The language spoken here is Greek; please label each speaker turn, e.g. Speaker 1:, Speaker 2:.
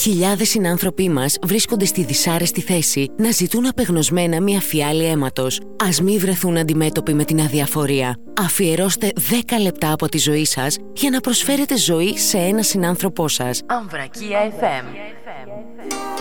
Speaker 1: Χιλιάδες συνάνθρωποι μας βρίσκονται στη δυσάρεστη θέση να ζητούν απεγνωσμένα μια φιάλη αίματος. Ας μη βρεθούν αντιμέτωποι με την αδιαφορία. Αφιερώστε 10 λεπτά από τη ζωή σας για να προσφέρετε ζωή σε ένα συνάνθρωπό σας.
Speaker 2: Αμβρακία FM.